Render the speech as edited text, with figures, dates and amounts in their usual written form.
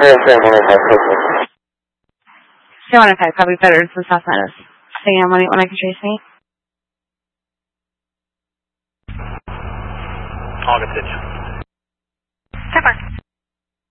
Yeah, 105, Say 105, probably better. It's the South Meadows. Say when I can trace me. I'll get it.